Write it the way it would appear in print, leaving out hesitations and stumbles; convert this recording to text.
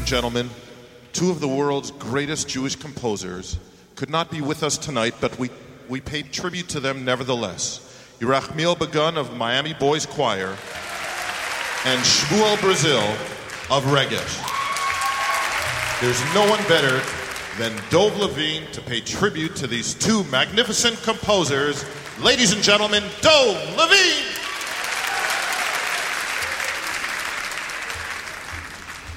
gentlemen, two of the world's greatest Jewish composers could not be with us tonight, but we paid tribute to them nevertheless. Yerachmiel Begun of Miami Boys Choir and Shmuel Brazil of Regesh. There's no one better than Dov Levine to pay tribute to these two magnificent composers. Ladies and gentlemen, Dov Levine!